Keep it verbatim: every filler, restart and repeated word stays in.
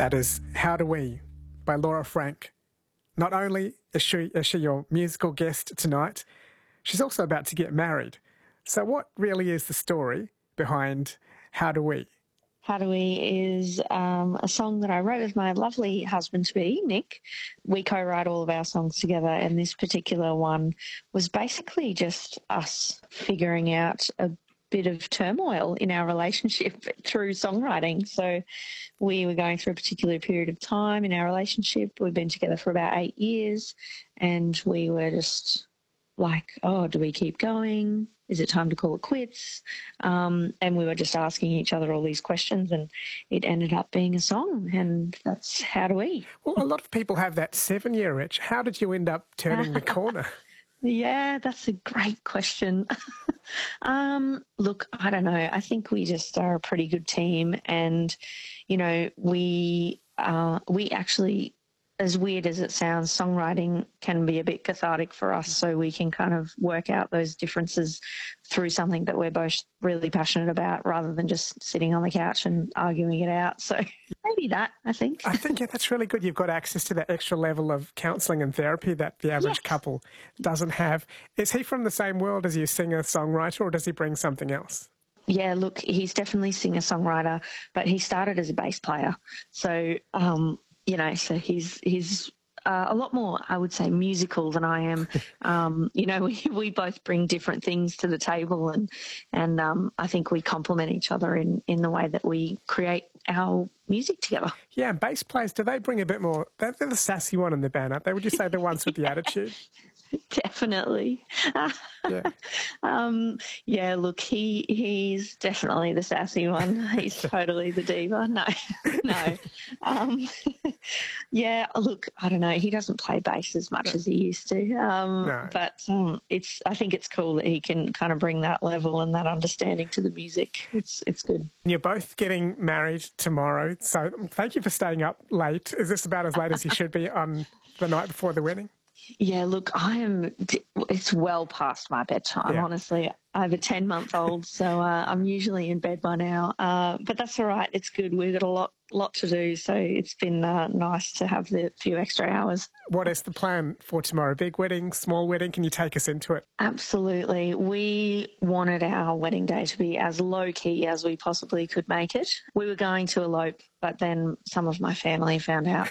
That is How Do We by Laura Frank. Not only is she, is she your musical guest tonight, she's also about to get married. So what really is the story behind How Do We? How Do We is um, a song that I wrote with my lovely husband-to-be, Nick. We co-write all of our songs together, and this particular one was basically just us figuring out a bit of turmoil in our relationship through songwriting. So we were going through a particular period of time in our relationship. We've been together for about eight years, and we were just like, oh, do we keep going? Is it time to call it quits? Um, and we were just asking each other all these questions, and it ended up being a song, and that's How Do We. Well, a lot of people have that seven-year itch. How did you end up turning the corner? Yeah, that's a great question. um, look, I don't know. I think we just are a pretty good team, and, you know, we uh, we actually, as weird as it sounds, songwriting can be a bit cathartic for us, so we can kind of work out those differences through something that we're both really passionate about rather than just sitting on the couch and arguing it out. So maybe that, I think. I think, yeah, that's really good. You've got access to that extra level of counselling and therapy that the average Yes. couple doesn't have. Is he from the same world as you, singer-songwriter, or does he bring something else? Yeah, look, he's definitely singer-songwriter, but he started as a bass player. So, um, you know, so he's he's uh, a lot more, I would say, musical than I am. um, you know, we, we both bring different things to the table, and and um, I think we complement each other in, in the way that we create our music together. Yeah, and bass players, do they bring a bit more? They're, they're the sassy one in the band, aren't they? Would you say the ones with the attitude? Definitely. Yeah. um, yeah, look, he he's definitely the sassy one. He's totally the diva. No, no. Um, yeah, look, I don't know. He doesn't play bass as much No. as he used to. Um, No. But um, it's. I think it's cool that he can kind of bring that level and that understanding to the music. It's it's good. You're both getting married tomorrow, so thank you for staying up late. Is this about as late as you should be on the night before the wedding? Yeah, look, I am, it's well past my bedtime, Yeah. honestly. I have a ten-month-old, so uh, I'm usually in bed by now. Uh, but that's all right. It's good. We've got a lot lot to do, so it's been uh, nice to have the few extra hours. What is the plan for tomorrow? Big wedding, small wedding? Can you take us into it? Absolutely. We wanted our wedding day to be as low-key as we possibly could make it. We were going to elope, but then some of my family found out